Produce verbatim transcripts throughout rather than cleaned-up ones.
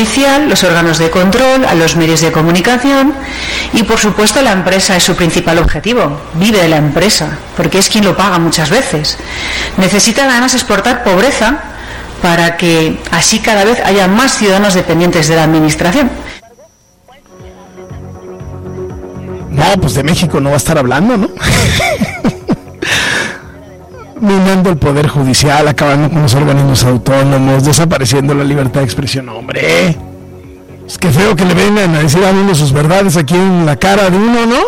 Judicial, los órganos de control, a los medios de comunicación y, por supuesto, la empresa es su principal objetivo. Vive de la empresa, porque es quien lo paga muchas veces. Necesitan además exportar pobreza para que así cada vez haya más ciudadanos dependientes de la administración. No, pues de México no va a estar hablando, ¿no? Minando el poder judicial, acabando con los organismos autónomos, desapareciendo la libertad de expresión. ¡Hombre! Es que feo que le vengan a decir a uno sus verdades aquí en la cara de uno, ¿no?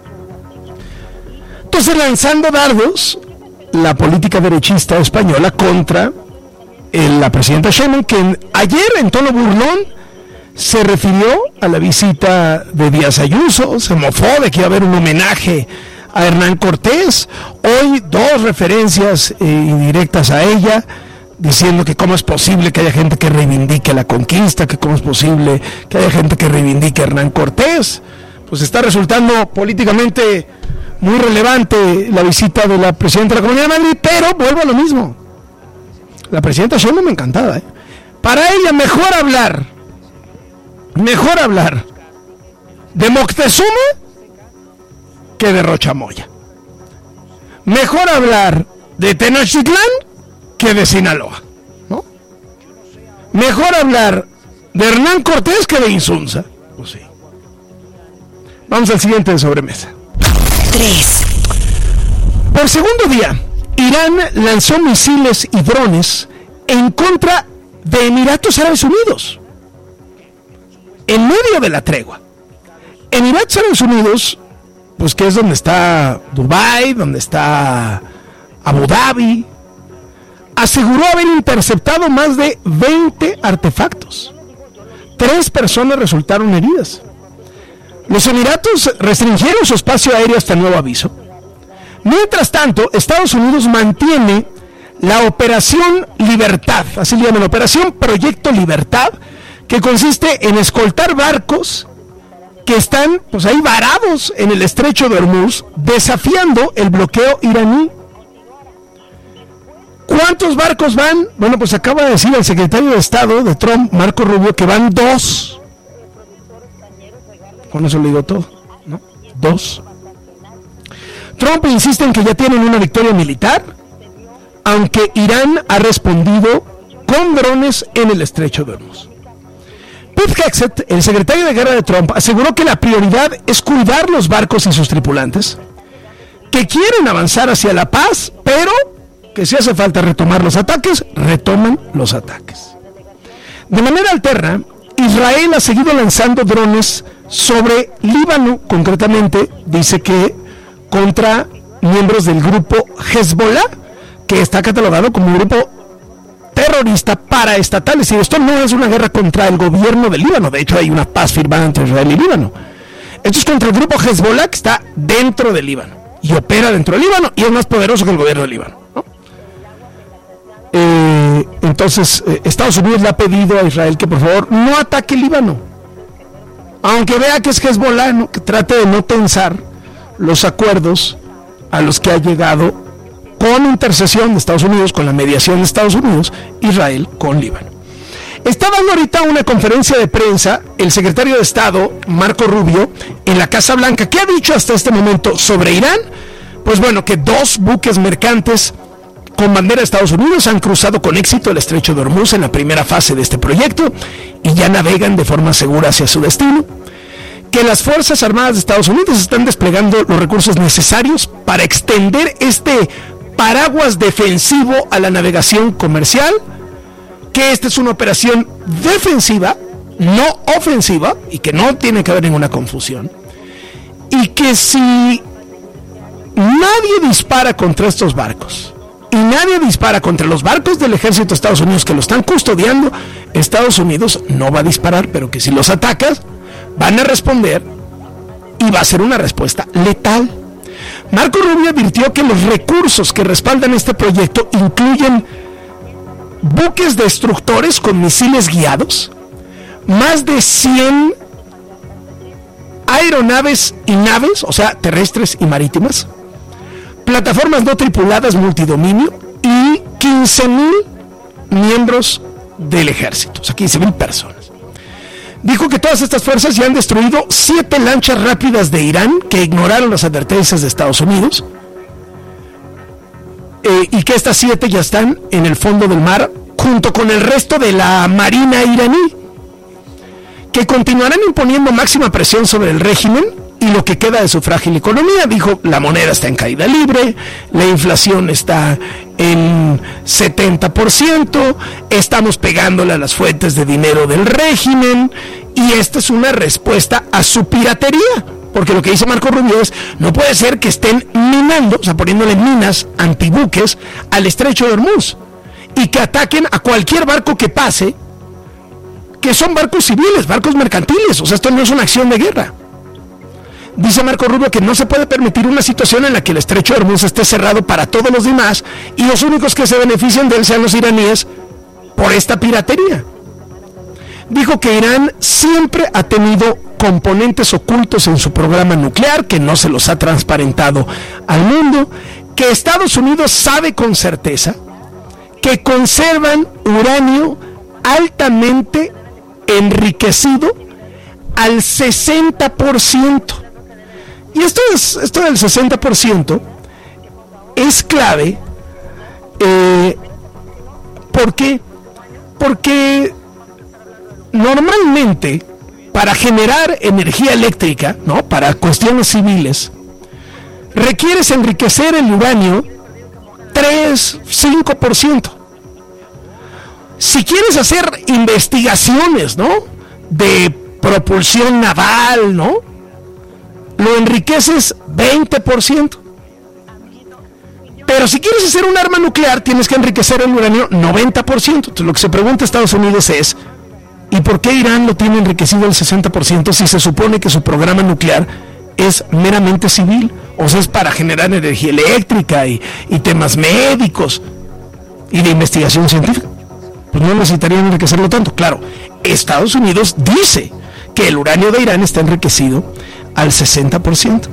Entonces, lanzando dardos, la política derechista española contra el, la presidenta Sheinbaum, que ayer en tono burlón se refirió a la visita de Díaz Ayuso, se mofó de que iba a haber un homenaje a Hernán Cortés. Hoy dos referencias eh, indirectas a ella, diciendo que cómo es posible que haya gente que reivindique la conquista, que cómo es posible que haya gente que reivindique a Hernán Cortés. Pues está resultando políticamente muy relevante la visita de la presidenta de la Comunidad de Madrid, pero vuelvo a lo mismo. La presidenta Sheinbaum me encantaba, ¿eh? Para ella mejor hablar Mejor hablar de Moctezuma que de Rochamoya. Mejor hablar de Tenochtitlán que de Sinaloa, ¿no? Mejor hablar de Hernán Cortés que de Insunza. Pues sí. Vamos al siguiente de sobremesa. tres. Por segundo día, Irán lanzó misiles y drones en contra de Emiratos Árabes Unidos, en medio de la tregua. Emiratos Árabes Unidos, pues que es donde está Dubái, donde está Abu Dhabi, aseguró haber interceptado más de veinte artefactos. Tres personas resultaron heridas. Los Emiratos restringieron su espacio aéreo hasta nuevo aviso. Mientras tanto, Estados Unidos mantiene la Operación Libertad, así le llaman, Operación Proyecto Libertad, que consiste en escoltar barcos que están pues ahí varados en el estrecho de Hormuz, desafiando el bloqueo iraní. ¿Cuántos barcos van? Bueno, pues acaba de decir el secretario de Estado de Trump, Marco Rubio, que van dos. Con eso le digo todo, ¿no? Dos. Trump insiste en que ya tienen una victoria militar, aunque Irán ha respondido con drones en el estrecho de Hormuz. Pete Hegseth, el secretario de Guerra de Trump, aseguró que la prioridad es cuidar los barcos y sus tripulantes, que quieren avanzar hacia la paz, pero que si hace falta retomar los ataques, retoman los ataques. De manera alterna, Israel ha seguido lanzando drones sobre Líbano, concretamente, dice que contra miembros del grupo Hezbollah, que está catalogado como un grupo terrorista paraestatal. Es decir, esto no es una guerra contra el gobierno del Líbano, de hecho hay una paz firmada entre Israel y Líbano. Esto es contra el grupo Hezbollah, que está dentro del Líbano y opera dentro del Líbano y es más poderoso que el gobierno del Líbano, ¿no? Eh, entonces eh, Estados Unidos le ha pedido a Israel que por favor no ataque el Líbano, aunque vea que es Hezbollah, ¿no? Que trate de no tensar los acuerdos a los que ha llegado con intercesión de Estados Unidos, con la mediación de Estados Unidos, Israel con Líbano. Está dando ahorita una conferencia de prensa el secretario de Estado, Marco Rubio, en la Casa Blanca. ¿Qué ha dicho hasta este momento sobre Irán? Pues bueno, que dos buques mercantes con bandera de Estados Unidos han cruzado con éxito el estrecho de Hormuz en la primera fase de este proyecto y ya navegan de forma segura hacia su destino. Que las Fuerzas Armadas de Estados Unidos están desplegando los recursos necesarios para extender este paraguas defensivo a la navegación comercial, que esta es una operación defensiva, no ofensiva, y que no tiene que haber ninguna confusión, y que si nadie dispara contra estos barcos, y nadie dispara contra los barcos del ejército de Estados Unidos que lo están custodiando, Estados Unidos no va a disparar, pero que si los atacas, van a responder, y va a ser una respuesta letal. Marco Rubio advirtió que los recursos que respaldan este proyecto incluyen buques destructores con misiles guiados, más de cien aeronaves y naves, o sea, terrestres y marítimas, plataformas no tripuladas multidominio y quince mil miembros del ejército, o sea, quince mil personas. Dijo que todas estas fuerzas ya han destruido siete lanchas rápidas de Irán que ignoraron las advertencias de Estados Unidos, eh, y que estas siete ya están en el fondo del mar junto con el resto de la marina iraní, que continuarán imponiendo máxima presión sobre el régimen y lo que queda de su frágil economía. Dijo, la moneda está en caída libre, la inflación está en setenta por ciento, estamos pegándole a las fuentes de dinero del régimen, y esta es una respuesta a su piratería, porque lo que dice Marco Rubio es, no puede ser que estén minando, o sea, poniéndole minas antibuques al estrecho de Hormuz, y que ataquen a cualquier barco que pase, que son barcos civiles, barcos mercantiles, o sea, esto no es una acción de guerra. Dice Marco Rubio que no se puede permitir una situación en la que el estrecho de Hormuz esté cerrado para todos los demás y los únicos que se benefician de él sean los iraníes por esta piratería. Dijo que Irán siempre ha tenido componentes ocultos en su programa nuclear, que no se los ha transparentado al mundo, que Estados Unidos sabe con certeza que conservan uranio altamente enriquecido al sesenta por ciento. Y esto, es, esto del sesenta por ciento es clave. Eh, ¿Por qué? Porque normalmente para generar energía eléctrica, ¿no?, para cuestiones civiles, requieres enriquecer el uranio tres, cinco por ciento. Si quieres hacer investigaciones, ¿no?, de propulsión naval, ¿no?, lo enriqueces veinte por ciento. Pero si quieres hacer un arma nuclear, tienes que enriquecer el uranio noventa por ciento. Entonces, lo que se pregunta a Estados Unidos es, ¿y por qué Irán lo tiene enriquecido al sesenta por ciento si se supone que su programa nuclear es meramente civil? O sea, es para generar energía eléctrica y, y temas médicos y de investigación científica. Pues no necesitarían enriquecerlo tanto. Claro, Estados Unidos dice que el uranio de Irán está enriquecido al sesenta por ciento.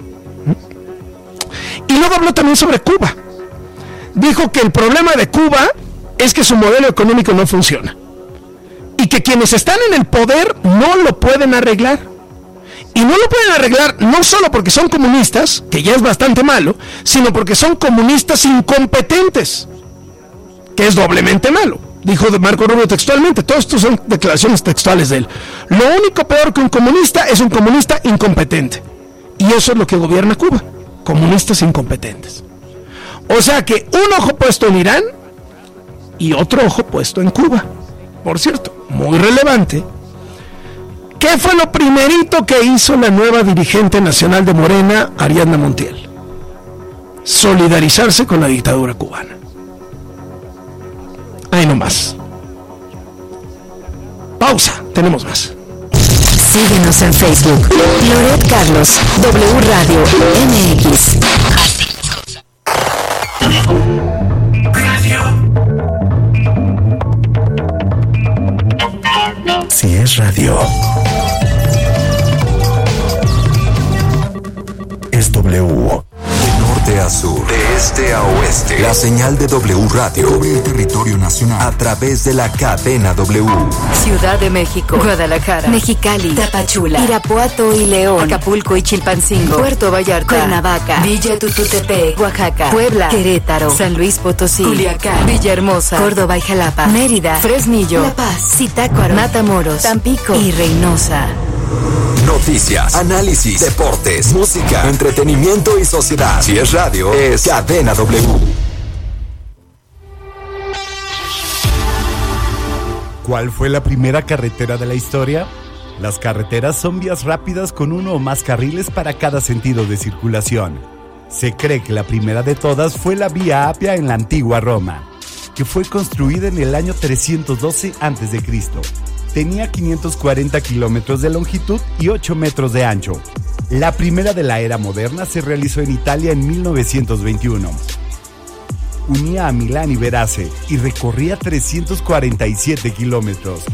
Y luego habló también sobre Cuba. Dijo que el problema de Cuba es que su modelo económico no funciona y que quienes están en el poder no lo pueden arreglar. Y no lo pueden arreglar no solo porque son comunistas, que ya es bastante malo, sino porque son comunistas incompetentes, que es doblemente malo. Dijo Marco Rubio textualmente, todo esto son declaraciones textuales de él. Lo único peor que un comunista es un comunista incompetente. Y eso es lo que gobierna Cuba, comunistas incompetentes. O sea que un ojo puesto en Irán y otro ojo puesto en Cuba. Por cierto, muy relevante, ¿qué fue lo primerito que hizo la nueva dirigente nacional de Morena, Ariadna Montiel? Solidarizarse con la dictadura cubana. Ahí nomás. Pausa, tenemos más. Síguenos en Facebook. Loret Carlos, W Radio M X. Si es radio, es W. De a sur, de este a oeste, la señal de W Radio cubre el territorio nacional a través de la cadena W. Ciudad de México, Guadalajara, Mexicali, Tapachula, Irapuato y León, Acapulco y Chilpancingo, Puerto Vallarta, Cuernavaca, Villa Tututepec, Oaxaca, Puebla, Querétaro, San Luis Potosí, Culiacán, Villahermosa, Córdoba y Jalapa, Mérida, Fresnillo, La Paz, Zitácuaro, Matamoros, Tampico y Reynosa. Noticias, análisis, deportes, música, entretenimiento y sociedad. Si es radio, es Cadena W. ¿Cuál fue la primera carretera de la historia? Las carreteras son vías rápidas con uno o más carriles para cada sentido de circulación. Se cree que la primera de todas fue la Vía Apia en la antigua Roma, que fue construida en el año trescientos doce antes de Cristo. Tenía quinientos cuarenta kilómetros de longitud y ocho metros de ancho. La primera de la era moderna se realizó en Italia en mil novecientos veintiuno. Unía a Milán y Verace y recorría trescientos cuarenta y siete kilómetros.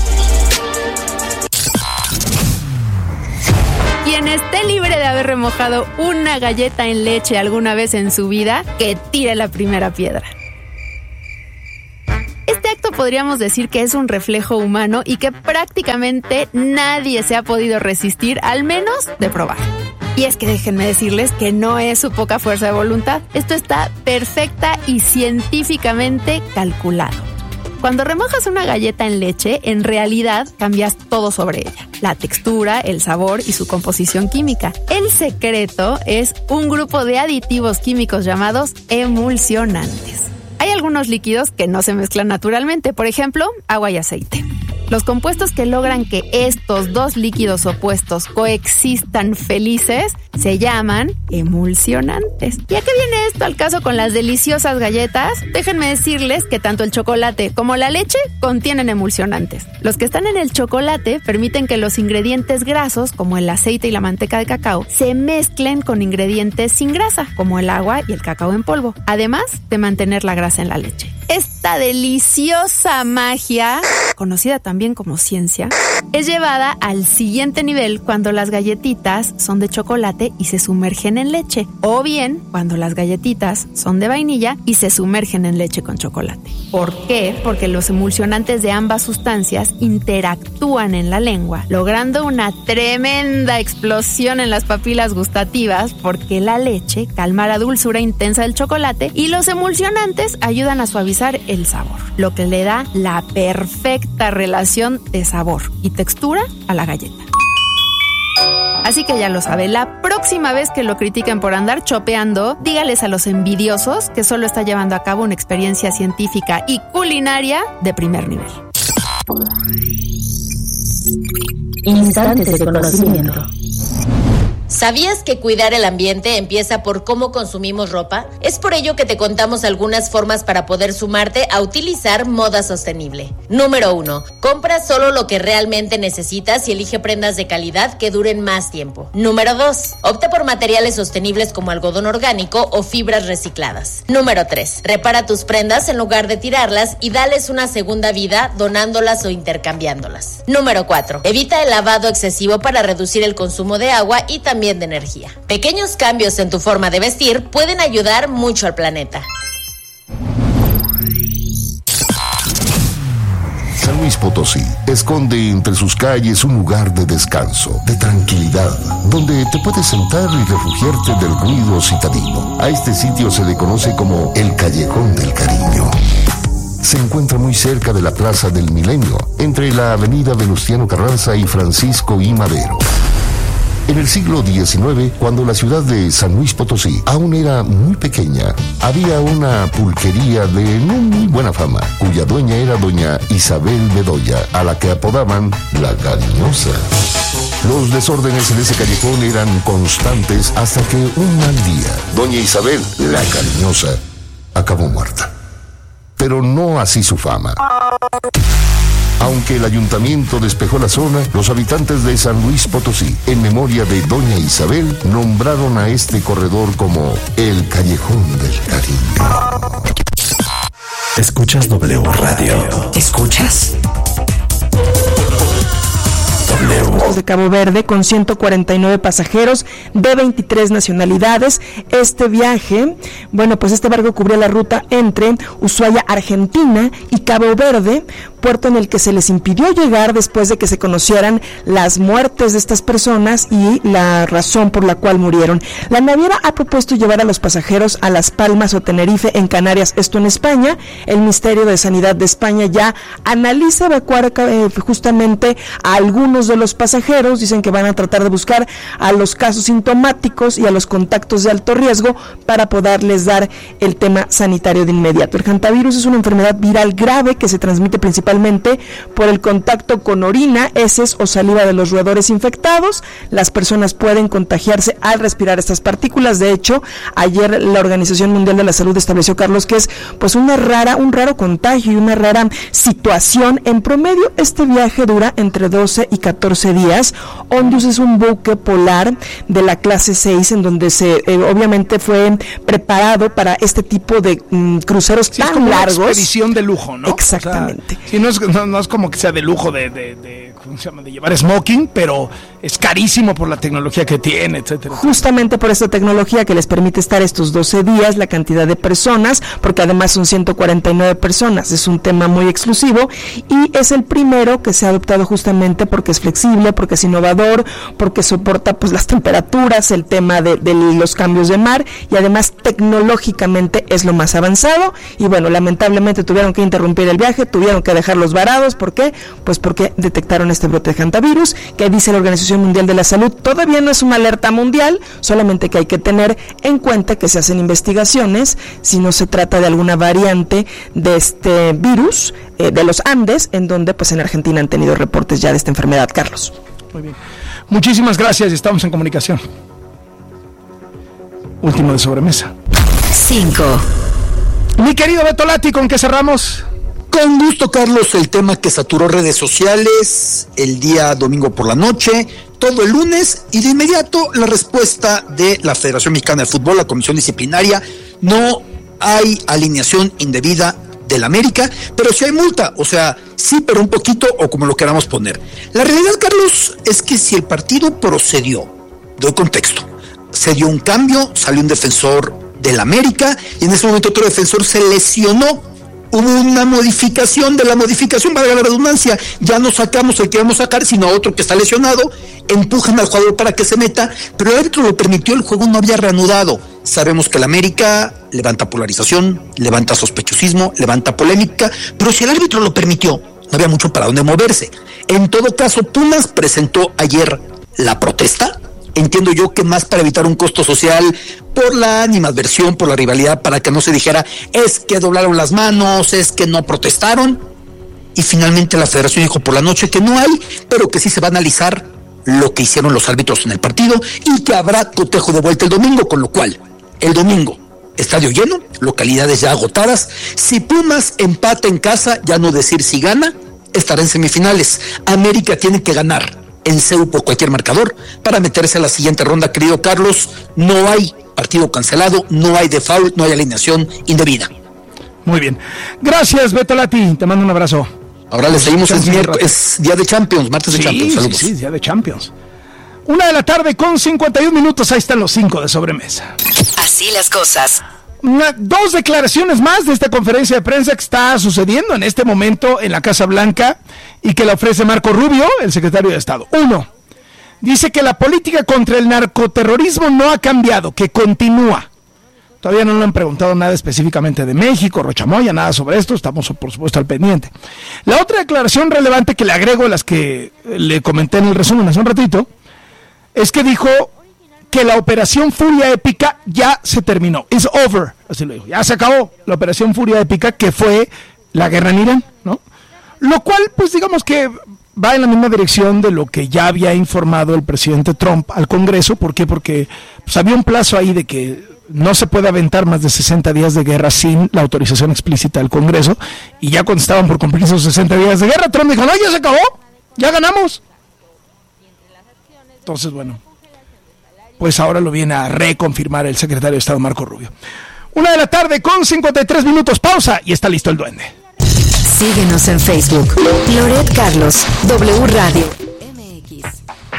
Quien esté libre de haber remojado una galleta en leche alguna vez en su vida, que tire la primera piedra. Este acto podría podríamos decir que es un reflejo humano y que prácticamente nadie se ha podido resistir, al menos de probar. Y es que déjenme decirles que no es su poca fuerza de voluntad. Esto está perfecta y científicamente calculado. Cuando remojas una galleta en leche, en realidad cambias todo sobre ella. La textura, el sabor y su composición química. El secreto es un grupo de aditivos químicos llamados emulsionantes. Hay algunos líquidos que no se mezclan naturalmente, por ejemplo, agua y aceite. Los compuestos que logran que estos dos líquidos opuestos coexistan felices se llaman emulsionantes. ¿Y a qué viene esto al caso con las deliciosas galletas? Déjenme decirles que tanto el chocolate como la leche contienen emulsionantes. Los que están en el chocolate permiten que los ingredientes grasos, como el aceite y la manteca de cacao, se mezclen con ingredientes sin grasa, como el agua y el cacao en polvo, además de mantener la grasa en la leche. Esta deliciosa magia, conocida también como ciencia, es llevada al siguiente nivel cuando las galletitas son de chocolate y se sumergen en leche, o bien cuando las galletitas son de vainilla y se sumergen en leche con chocolate. ¿Por qué? Porque los emulsionantes de ambas sustancias interactúan en la lengua, logrando una tremenda explosión en las papilas gustativas, porque la leche calma la dulzura intensa del chocolate y los emulsionantes ayudan a suavizar el sabor, lo que le da la perfecta relación de sabor y textura a la galleta. Así que ya lo sabe, la próxima vez que lo critiquen por andar chopeando, dígales a los envidiosos que solo está llevando a cabo una experiencia científica y culinaria de primer nivel. Instantes de conocimiento. ¿Sabías que cuidar el ambiente empieza por cómo consumimos ropa? Es por ello que te contamos algunas formas para poder sumarte a utilizar moda sostenible. Número uno. Compra solo lo que realmente necesitas y elige prendas de calidad que duren más tiempo. Número dos. Opta por materiales sostenibles como algodón orgánico o fibras recicladas. Número tres. Repara tus prendas en lugar de tirarlas y dales una segunda vida donándolas o intercambiándolas. Número cuatro. Evita el lavado excesivo para reducir el consumo de agua y también también de energía. Pequeños cambios en tu forma de vestir pueden ayudar mucho al planeta. San Luis Potosí esconde entre sus calles un lugar de descanso, de tranquilidad, donde te puedes sentar y refugiarte del ruido citadino. A este sitio se le conoce como el Callejón del Cariño. Se encuentra muy cerca de la Plaza del Milenio, entre la avenida Venustiano Carranza y Francisco I. Madero. En el siglo diecinueve, cuando la ciudad de San Luis Potosí aún era muy pequeña, había una pulquería de no muy buena fama, cuya dueña era doña Isabel Bedoya, a la que apodaban la Cariñosa. Los desórdenes en ese callejón eran constantes hasta que un mal día, doña Isabel, la Cariñosa, acabó muerta. Pero no así su fama. Aunque el ayuntamiento despejó la zona, los habitantes de San Luis Potosí, en memoria de doña Isabel, nombraron a este corredor como el Callejón del Cariño. Escuchas W Radio. ¿Escuchas? De Cabo Verde con ciento cuarenta y nueve pasajeros de veintitrés nacionalidades. Este viaje, bueno, pues este barco cubría la ruta entre Ushuaia, Argentina y Cabo Verde, puerto en el que se les impidió llegar después de que se conocieran las muertes de estas personas y la razón por la cual murieron. La naviera ha propuesto llevar a los pasajeros a Las Palmas o Tenerife en Canarias, esto en España. El Ministerio de Sanidad de España ya analiza evacuar eh, justamente a algunos de los pasajeros. Dicen que van a tratar de buscar a los casos sintomáticos y a los contactos de alto riesgo para poderles dar el tema sanitario de inmediato. El hantavirus es una enfermedad viral grave que se transmite principalmente por el contacto con orina, heces o saliva de los roedores infectados. Las personas pueden contagiarse al respirar estas partículas. De hecho, ayer la Organización Mundial de la Salud estableció, Carlos, que es pues una rara, un raro contagio y una rara situación. En promedio, este viaje dura entre doce y catorce días. Ondius es un buque polar de la clase seis en donde se eh, obviamente fue preparado para este tipo de mm, cruceros sí, tan es como largos. Una expedición de lujo, ¿no? Exactamente. O sea, sí, no, es, no, no es como que sea de lujo de, de, de ¿cómo se llama? De llevar smoking, pero es carísimo por la tecnología que tiene, etcétera. Justamente por esta tecnología que les permite estar estos doce días, la cantidad de personas, porque además son ciento cuarenta y nueve personas, es un tema muy exclusivo y es el primero que se ha adoptado justamente porque es flexible, porque es innovador, porque soporta pues las temperaturas, el tema de, de los cambios de mar y además tecnológicamente es lo más avanzado y bueno, lamentablemente tuvieron que interrumpir el viaje, tuvieron que dejarlos varados, ¿por qué? Pues porque detectaron este brote de hantavirus, que dice la Organización Mundial de la Salud, todavía no es una alerta mundial, solamente que hay que tener en cuenta que se hacen investigaciones si no se trata de alguna variante de este virus, eh, de los Andes, en donde pues en Argentina han tenido reportes ya de esta enfermedad, Carlos. Muy bien. Muchísimas gracias y estamos en comunicación. Último de sobremesa. cinco. Mi querido Beto Lati, ¿con qué cerramos? Con gusto, Carlos, el tema que saturó redes sociales el día domingo por la noche, todo el lunes, y de inmediato la respuesta de la Federación Mexicana de Fútbol, la Comisión Disciplinaria: no hay alineación indebida del América, pero sí hay multa, o sea, sí, pero un poquito, o como lo queramos poner. La realidad, Carlos, es que si el partido procedió, doy contexto, se dio un cambio, salió un defensor del América, y en ese momento otro defensor se lesionó. Hubo una modificación de la modificación, valga la redundancia, ya no sacamos el que íbamos a sacar, sino a otro que está lesionado, empujan al jugador para que se meta, pero el árbitro lo permitió, el juego no había reanudado. Sabemos que el América levanta polarización, levanta sospechosismo, levanta polémica, pero si el árbitro lo permitió, no había mucho para dónde moverse. En todo caso, Pumas presentó ayer la protesta, entiendo yo que más para evitar un costo social, por la animadversión, por la rivalidad, para que no se dijera, es que doblaron las manos, es que no protestaron, y finalmente la federación dijo por la noche que no hay, pero que sí se va a analizar lo que hicieron los árbitros en el partido, y que habrá cotejo de vuelta el domingo, con lo cual, el domingo, estadio lleno, localidades ya agotadas, si Pumas empata en casa, ya no decir si gana, estará en semifinales. América tiene que ganar en C E U por cualquier marcador para meterse a la siguiente ronda, querido Carlos. No hay partido cancelado, no hay default, no hay alineación indebida. Muy bien. Gracias, Beto Lati. Te mando un abrazo. Ahora le seguimos, es, es día de Champions, martes sí, de Champions. Saludos. Sí, sí, día de Champions. Una de la tarde con cincuenta y un minutos, ahí están los cinco de sobremesa. Así las cosas. Una, dos declaraciones más de esta conferencia de prensa que está sucediendo en este momento en la Casa Blanca y que la ofrece Marco Rubio, el secretario de Estado. Uno, dice que la política contra el narcoterrorismo no ha cambiado, que continúa. Todavía no le han preguntado nada específicamente de México, Rochamoya, nada sobre esto, estamos por supuesto al pendiente. La otra declaración relevante que le agrego, las que le comenté en el resumen hace un ratito, es que dijo que la operación Furia Épica ya se terminó, it's over, así lo dijo, ya se acabó la operación Furia Épica, que fue la guerra en Irán, ¿no? Lo cual, pues digamos que va en la misma dirección de lo que ya había informado el presidente Trump al Congreso. ¿Por qué? Porque pues, había un plazo ahí de que no se puede aventar más de sesenta días de guerra sin la autorización explícita del Congreso, y ya cuando estaban por cumplir esos sesenta días de guerra, Trump dijo, no, ya se acabó, ya ganamos. Entonces, bueno, pues ahora lo viene a reconfirmar el secretario de Estado Marco Rubio. Una de la tarde con cincuenta y tres minutos, pausa y está listo el duende. Síguenos en Facebook, Loret Carlos, W Radio.